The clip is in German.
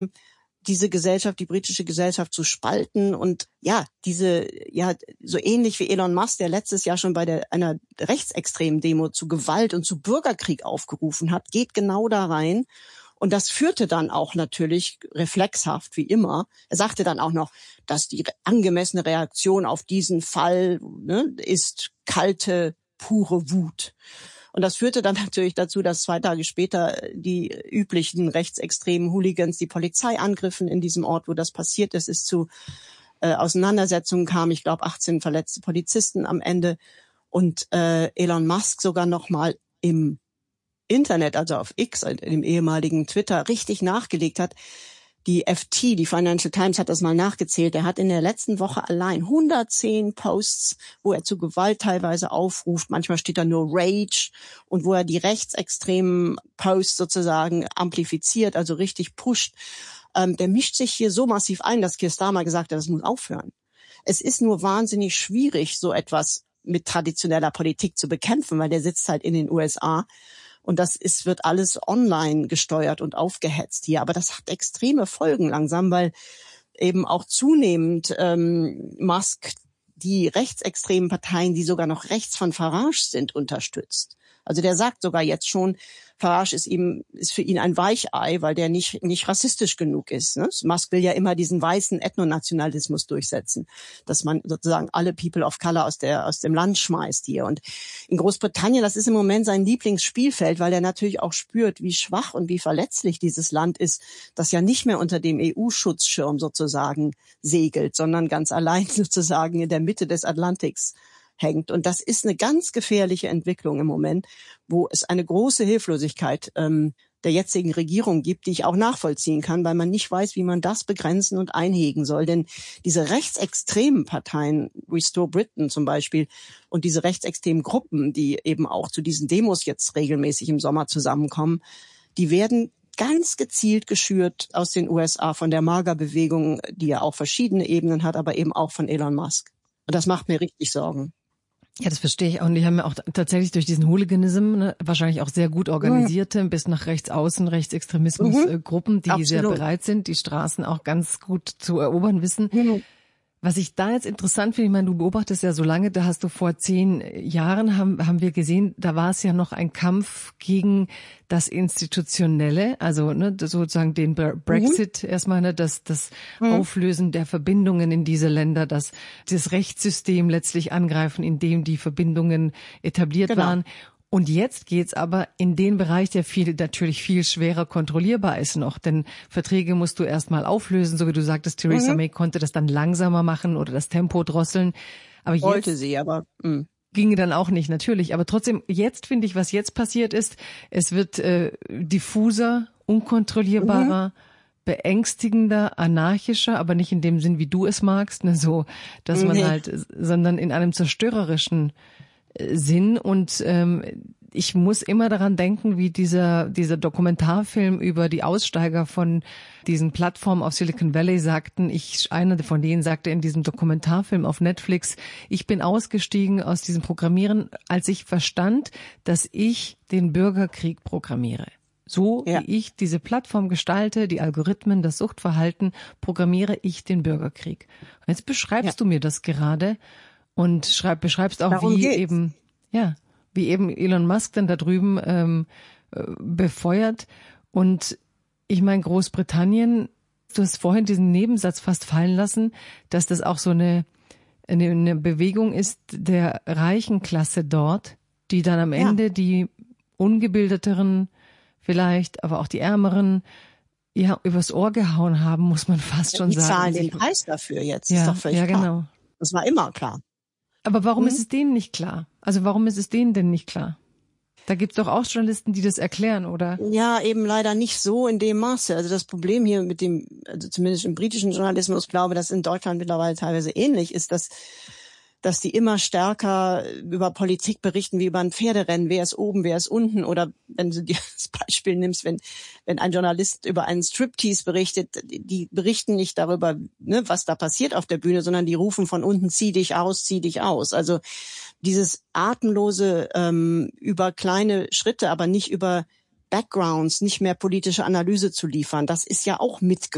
diese Gesellschaft, die britische Gesellschaft zu spalten und so ähnlich wie Elon Musk, der letztes Jahr schon bei einer rechtsextremen Demo zu Gewalt und zu Bürgerkrieg aufgerufen hat, geht genau da rein. Und das führte dann auch natürlich reflexhaft, wie immer. Er sagte dann auch noch, dass die angemessene Reaktion auf diesen Fall ist kalte, pure Wut. Und das führte dann natürlich dazu, dass 2 Tage später die üblichen rechtsextremen Hooligans die Polizei angriffen in diesem Ort, wo das passiert ist, es zu Auseinandersetzungen kam. Ich glaube, 18 verletzte Polizisten am Ende. Und Elon Musk sogar noch mal im Internet, also auf X, dem ehemaligen Twitter, richtig nachgelegt hat. Die FT, die Financial Times, hat das mal nachgezählt. Er hat in der letzten Woche allein 110 Posts, wo er zu Gewalt teilweise aufruft. Manchmal steht da nur Rage und wo er die rechtsextremen Posts sozusagen amplifiziert, also richtig pusht. Der mischt sich hier so massiv ein, dass Keir Starmer gesagt hat, das muss aufhören. Es ist nur wahnsinnig schwierig, so etwas mit traditioneller Politik zu bekämpfen, weil der sitzt halt in den USA. Und wird alles online gesteuert und aufgehetzt hier. Aber das hat extreme Folgen langsam, weil eben auch zunehmend Musk die rechtsextremen Parteien, die sogar noch rechts von Farage sind, unterstützt. Also der sagt sogar jetzt schon, Farage ist für ihn ein Weichei, weil der nicht rassistisch genug ist. Ne? Musk will ja immer diesen weißen Ethnonationalismus durchsetzen, dass man sozusagen alle People of Color aus dem Land schmeißt hier. Und in Großbritannien, das ist im Moment sein Lieblingsspielfeld, weil er natürlich auch spürt, wie schwach und wie verletzlich dieses Land ist, das ja nicht mehr unter dem EU-Schutzschirm sozusagen segelt, sondern ganz allein sozusagen in der Mitte des Atlantiks hängt. Und das ist eine ganz gefährliche Entwicklung im Moment, wo es eine große Hilflosigkeit der jetzigen Regierung gibt, die ich auch nachvollziehen kann, weil man nicht weiß, wie man das begrenzen und einhegen soll. Denn diese rechtsextremen Parteien, Restore Britain zum Beispiel, und diese rechtsextremen Gruppen, die eben auch zu diesen Demos jetzt regelmäßig im Sommer zusammenkommen, die werden ganz gezielt geschürt aus den USA von der MAGA-Bewegung, die ja auch verschiedene Ebenen hat, aber eben auch von Elon Musk. Und das macht mir richtig Sorgen. Ja, das verstehe ich auch. Und die haben ja auch tatsächlich durch diesen Hooliganism wahrscheinlich auch sehr gut organisierte, bis nach rechts außen Rechtsextremismus-Gruppen, die sehr bereit sind, die Straßen auch ganz gut zu erobern wissen. Was ich da jetzt interessant finde, ich meine, du beobachtest ja so lange, da hast du vor 10 Jahren, haben wir gesehen, da war es ja noch ein Kampf gegen das Institutionelle, also sozusagen den Brexit erstmal, das Auflösen der Verbindungen in diese Länder, das Rechtssystem letztlich angreifen, in dem die Verbindungen etabliert waren. Und jetzt geht's aber in den Bereich, der natürlich viel schwerer kontrollierbar ist noch, denn Verträge musst du erstmal auflösen, so wie du sagtest, Theresa May konnte das dann langsamer machen oder das Tempo drosseln. Aber jetzt wollte sie, aber ginge dann auch nicht, natürlich. Aber trotzdem, jetzt finde ich, was jetzt passiert ist, es wird diffuser, unkontrollierbarer, beängstigender, anarchischer, aber nicht in dem Sinn, wie du es magst, so, dass man sondern in einem zerstörerischen Sinn. Und ich muss immer daran denken, wie dieser Dokumentarfilm über die Aussteiger von diesen Plattformen auf Silicon Valley sagten. Einer von denen sagte in diesem Dokumentarfilm auf Netflix, ich bin ausgestiegen aus diesem Programmieren, als ich verstand, dass ich den Bürgerkrieg programmiere. So wie ich diese Plattform gestalte, die Algorithmen, das Suchtverhalten, programmiere ich den Bürgerkrieg. Und jetzt beschreibst du mir das gerade und beschreibst auch, wie eben Elon Musk dann da drüben befeuert. Und ich meine, Großbritannien, du hast vorhin diesen Nebensatz fast fallen lassen, dass das auch so eine Bewegung ist der reichen Klasse dort, die dann am Ende die ungebildeteren vielleicht, aber auch die Ärmeren übers Ohr gehauen haben, muss man fast schon sagen. Die zahlen den Preis dafür jetzt, ist doch völlig klar. Genau. Das war immer klar. Aber warum ist es denen nicht klar? Also warum ist es denen denn nicht klar? Da gibt's doch auch Journalisten, die das erklären, oder? Ja, eben leider nicht so in dem Maße. Also das Problem hier mit dem, also zumindest im britischen Journalismus, glaube, dass in Deutschland mittlerweile teilweise ähnlich ist, dass die immer stärker über Politik berichten wie über ein Pferderennen. Wer ist oben, wer ist unten? Oder wenn du dir das Beispiel nimmst, wenn ein Journalist über einen Striptease berichtet, die berichten nicht darüber, was da passiert auf der Bühne, sondern die rufen von unten, zieh dich aus, zieh dich aus. Also dieses atemlose über kleine Schritte, aber nicht über Backgrounds, nicht mehr politische Analyse zu liefern, das ist ja auch mitgekommen.